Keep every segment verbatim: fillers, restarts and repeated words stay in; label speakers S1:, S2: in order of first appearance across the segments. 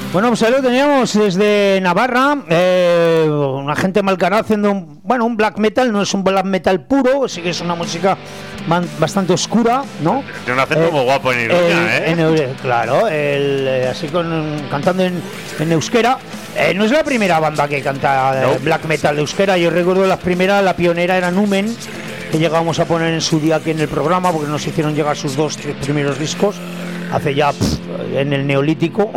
S1: Bueno, pues ahí lo teníamos desde Navarra, eh, una gente malcarada haciendo un, bueno, un black metal, no es un black metal puro, sí que es una música man, bastante oscura, ¿no?
S2: Tiene un acento eh, muy guapo en Iruña, ¿eh?
S1: En, en, claro, el, así con, cantando en, en euskera. Eh, no es la primera banda que canta no. black metal de euskera, yo recuerdo las primeras, la pionera era Numen, que llegábamos a poner en su día aquí en el programa, porque nos hicieron llegar sus dos, tres primeros discos. Hace ya pff, en el Neolítico.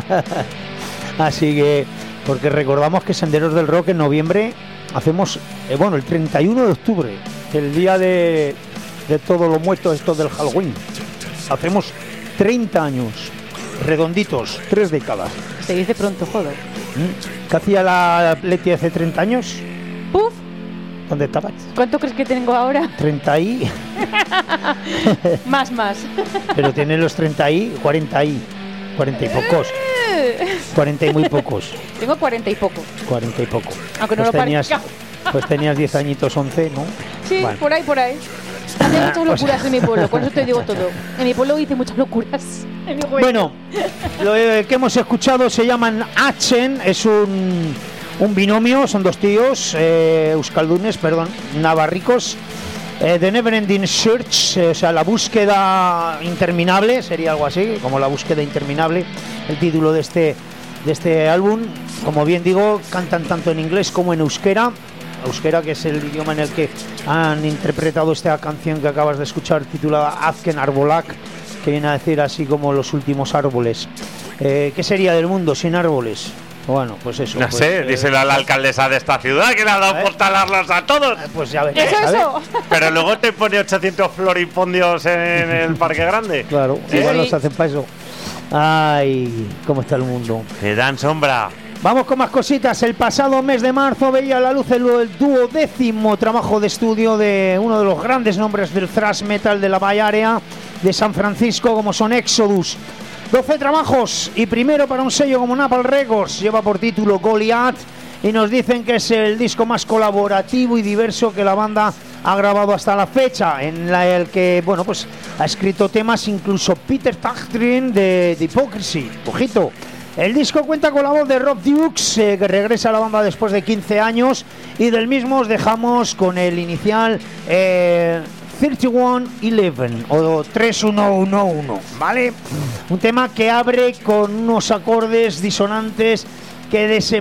S1: Así que, porque recordamos que Senderos del Rock en noviembre hacemos, eh, bueno, el treinta y uno de octubre, el día de, de todos los muertos, estos del Halloween. Hacemos treinta años, redonditos, tres décadas.
S3: Se dice pronto, joder.
S1: ¿Mm? ¿Qué hacía la Leti hace treinta años?
S3: ¡Puf!
S1: ¿Dónde estabas?
S3: ¿Cuánto crees que tengo ahora?
S1: treinta y...
S3: más, más.
S1: Pero tiene los treinta y, cuarenta y, cuarenta y pocos. cuarenta y muy pocos.
S3: Tengo cuarenta y poco.
S1: cuarenta y poco.
S3: Aunque no
S1: pues
S3: lo
S1: tenías,
S3: parezca.
S1: Pues tenías diez añitos, once, ¿no?
S3: Sí, bueno. por ahí, por ahí. Hace muchas locuras pues... en mi pueblo, con eso te digo todo. En mi pueblo hice muchas locuras. En mi
S1: bueno, lo que hemos escuchado se llaman Achen, es un... un binomio, son dos tíos, eh, euskaldunes, perdón, navarricos, eh, The Neverending Search, eh, o sea, la búsqueda interminable, sería algo así, como la búsqueda interminable, el título de este, de este álbum. Como bien digo, cantan tanto en inglés como en euskera, euskera que es el idioma en el que han interpretado esta canción que acabas de escuchar, titulada Azken Arbolak, que viene a decir así como los últimos árboles. Eh, ¿Qué sería del mundo sin árboles? Bueno, pues eso.
S2: No
S1: pues,
S2: sé,
S1: eh,
S2: díselo a la alcaldesa de esta ciudad que le ha dado por talarlos a todos.
S1: Pues ya ves.
S3: ¿Eso, eso?
S2: Pero luego te pone ochocientos floripondios en el Parque Grande.
S1: Claro,
S3: sí,
S1: igual
S3: sí.
S1: nos hacen para eso. Ay, cómo está el mundo.
S2: Que dan sombra.
S1: Vamos con más cositas. El pasado mes de marzo veía a la luz el, el duodécimo trabajo de estudio de uno de los grandes nombres del thrash metal de la Bay Area de San Francisco, como son Exodus. doce trabajos y primero para un sello como Napalm Records, lleva por título Goliath y nos dicen que es el disco más colaborativo y diverso que la banda ha grabado hasta la fecha, en la el que, bueno, pues ha escrito temas incluso Peter Tägtgren de The Hypocrisy. Ojito. El disco cuenta con la voz de Rob Dukes, eh, que regresa a la banda después de quince años, y del mismo os dejamos con el inicial eh, treinta y uno once o treinta y uno once, ¿vale? Un tema que abre con unos acordes disonantes que desembocan